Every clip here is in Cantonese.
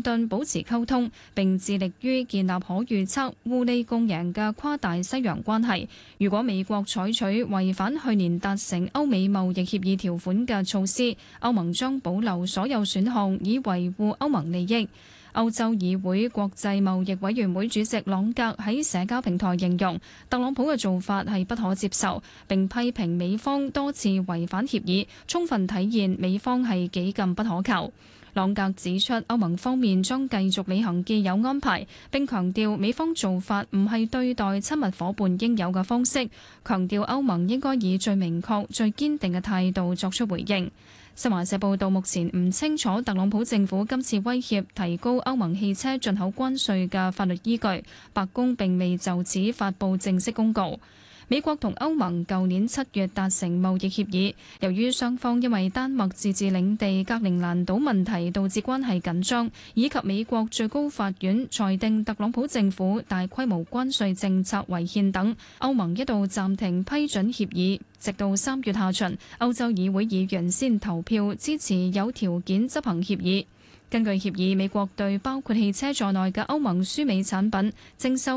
頓保持溝通，並致力於建立可預測、互利共贏嘅跨大西洋關係。如果美國採取違反去年達成歐美貿易協議條款嘅措施，歐盟將保留所有選項，以維護歐盟利益。歐洲議會國際貿易委員會主席朗格喺社交平台形容，特朗普嘅做法係不可接受，並批評美方多次違反協議，充分體現美方係幾咁不可靠。朗格指出，歐盟方面將繼續履行既有安排，並強調美方做法唔係對待親密夥伴應有嘅方式，強調歐盟應該以最明確、最堅定嘅態度作出回應。新華社報道，目前唔清楚特朗普政府今次威脅提高歐盟汽車進口關稅嘅法律依據，白宮並未就此發布正式公告。美國同歐盟舊年7月達成貿易協議，由於雙方因為丹麥自治領地格陵蘭島問題導致關係緊張，以及美國最高法院裁定特朗普政府大規模關稅政策違憲等，歐盟一度暫停批准協議，直到3月下旬，歐洲議會議員先投票支持有條件執行協議。根據協議，美國對包括汽車在內嘅歐盟輸美產品徵收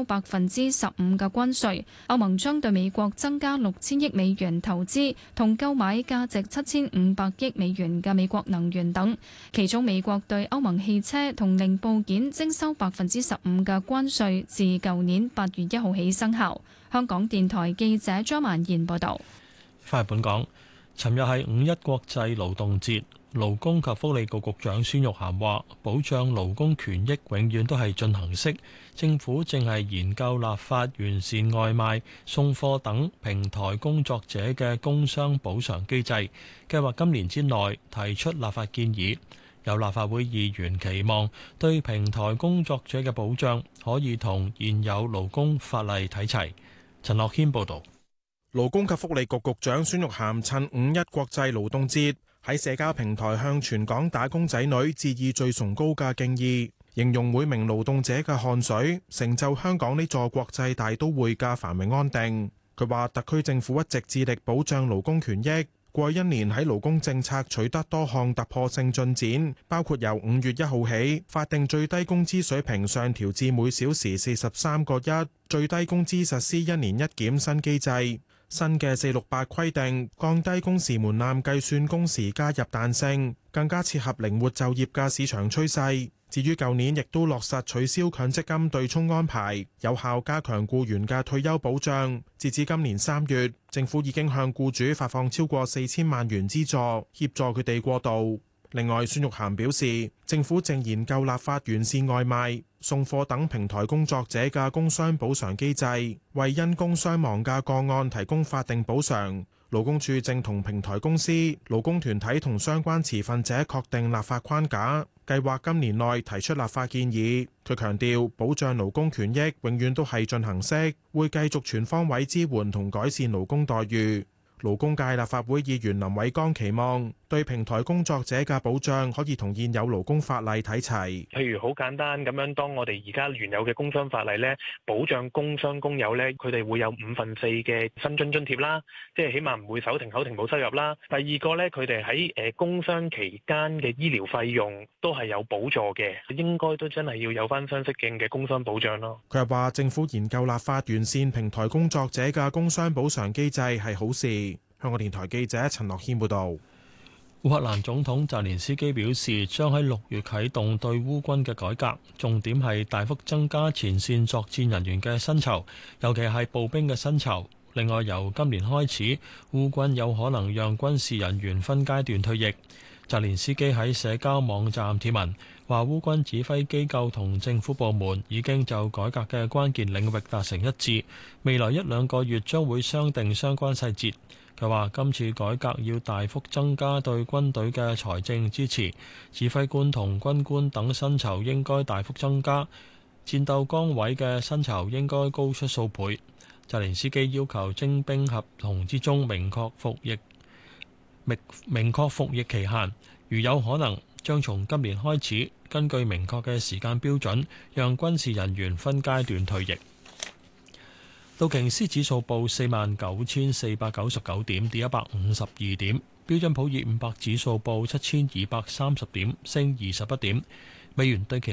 15%嘅關稅。歐盟將對美國增加6000億美元投資，同購買價值7500億美元嘅美國能源等。其中，美國對歐盟汽車同零部件徵收15%嘅關稅，自舊年8月1號起生效。香港電台記者張曼燕報導。 翻嚟本港，尋日係5·1國際勞動節。勞工及福利局局長孫玉菡話：保障勞工權益永遠都係進行式，政府正係研究立法完善外賣、送貨等平台工作者嘅工傷補償機制，計劃今年之內提出立法建議。有立法會議員期望對平台工作者嘅保障可以同現有勞工法例睇齊。陳樂軒報導。 勞工及福利局局長孫玉菡趁5·1國際勞動節喺社交平台向全港打工仔女致以最崇高嘅敬意，形容每名勞動者嘅汗水成就香港呢座國際大都會嘅繁榮安定。佢話特區政府一直致力保障勞工權益，過去1年喺勞工政策取得多項突破性進展，包括由5月1號起，法定最低工資水平上調至每小時43個1，最低工資實施1年1檢新機制。新嘅468規定降低工時門檻計算工時加入彈性，更加切合靈活就業嘅市場趨勢。至於舊年亦都落實取消強積金對沖安排，有效加強僱員嘅退休保障。截至今年3月，政府已經向僱主發放超過4000萬元資助，協助佢哋過渡。另外，孫玉菡表示，政府正研究立法完善外賣、送貨等平台工作者嘅工傷補償機制，為因工傷亡嘅個案提供法定補償。勞工處正同平台公司、勞工團體同相關持份者確定立法框架，計劃今年內提出立法建議。佢強調，保障勞工權益永遠都係進行式，會繼續全方位支援同改善勞工待遇。勞工界立法會議員林偉江期望對平台工作者嘅保障可以同現有勞工法例睇齊。 譬如好簡單咁樣，當我哋而家原有嘅工傷法例咧，保障工傷工友咧，佢哋會有4/5嘅薪津津貼啦，即係起碼唔會手停口停冇收入啦。第二個咧，佢哋喺工傷期間嘅醫療費用都係有補助嘅，應該都真係要有翻相適應嘅工傷保障咯。 佢又話政府研究立法完善平台工作者嘅工傷補償機制係好事。香港電台記者陳樂軒報導。 烏克蘭總統澤連斯基表示，將喺6月啟動對烏軍嘅改革，重點係大幅增加前線作戰人員嘅薪酬，尤其係步兵嘅薪酬。另外，由今年開始，烏軍有可能讓軍事人員分階段退役。澤連斯基喺社交網站貼文話，烏軍指揮機構同政府部門已經就改革嘅關鍵領域達成一致，未來1-2個月將會商定相關細節。佢話今次改革要大幅增加對軍隊嘅財政支持，指揮官同軍官等薪酬應該大幅增加，戰鬥崗位嘅薪酬應該高出數倍。澤連斯基要求徵兵合同之中明確服役期限，如有可能，將從今年開始，根據明確嘅時間標準，讓軍事人員分階段退役。道瓊斯指數報49,499點，跌152點。標準普爾500指數報7230點，升21點。美元對其